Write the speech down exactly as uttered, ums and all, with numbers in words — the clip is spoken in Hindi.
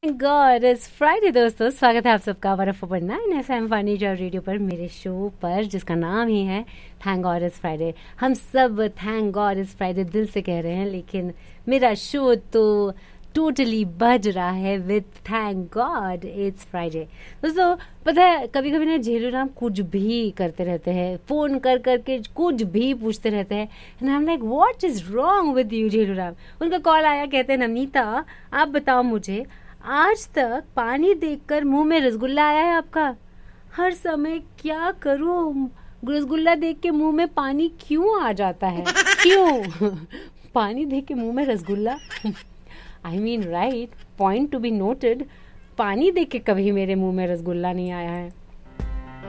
गॉड इट्स फ्राइडे दोस्तों, स्वागत है आप सबका one of nine F M funny job radio पर, मेरे शो पर जिसका नाम ही है थैंक गॉड इट्स फ्राइडे। हम सब थैंक गॉड इट्स फ्राइडे दिल से कह रहे हैं, लेकिन मेरा शो तो टोटली बज रहा है with thank God it's Friday. दोस्तों पता है, कभी कभी ना झेलू राम कुछ भी करते रहते हैं, फोन कर करके कुछ भी पूछते रहते हैं, and I am like what is wrong with you झेलू Ram. उनका कॉल आया, कहते हैं नमिता आप बताओ मुझे, आज तक पानी देखकर मुंह में रसगुल्ला आया है आपका? हर समय क्या करूं, रसगुल्ला देख के मुंह में पानी क्यों आ जाता है? क्यों? पानी देख के मुंह में rasgulla? I mean right, point to be noted. पानी देख के कभी मेरे मुंह में रसगुल्ला नहीं आया है।